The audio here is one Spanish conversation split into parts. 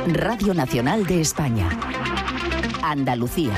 Radio Nacional de España. Andalucía.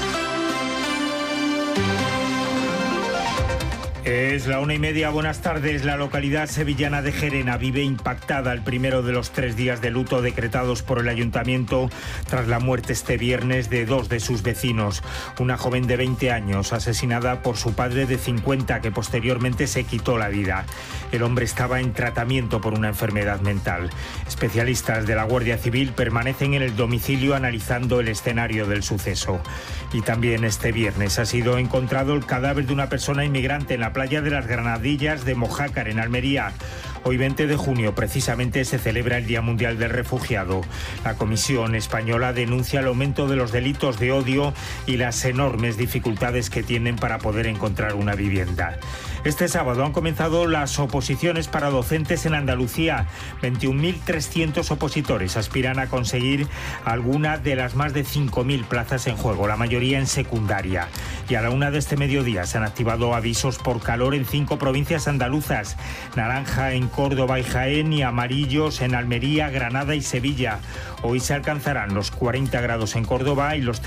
Es la 1:30, buenas tardes. La localidad sevillana de Gerena vive impactada el primero de los 3 días de luto decretados por el ayuntamiento tras la muerte este viernes de 2 de sus vecinos. Una joven de 20 años asesinada por su padre de 50 que posteriormente se quitó la vida. El hombre estaba en tratamiento por una enfermedad mental. Especialistas de la Guardia Civil permanecen en el domicilio analizando el escenario del suceso. Y también este viernes ha sido encontrado el cadáver de una persona inmigrante en la playa de las Granadillas de Mojácar, en Almería. Hoy 20 de junio precisamente se celebra el Día Mundial del Refugiado. La Comisión Española denuncia el aumento de los delitos de odio y las enormes dificultades que tienen para poder encontrar una vivienda. Este sábado han comenzado las oposiciones para docentes en Andalucía. 21.300 opositores aspiran a conseguir alguna de las más de 5.000 plazas en juego, la mayoría en secundaria. Y a la 1 de este mediodía se han activado avisos por calor en 5 provincias andaluzas: naranja en Córdoba y Jaén y amarillos en Almería, Granada y Sevilla. Hoy se alcanzarán los 40 grados en Córdoba y los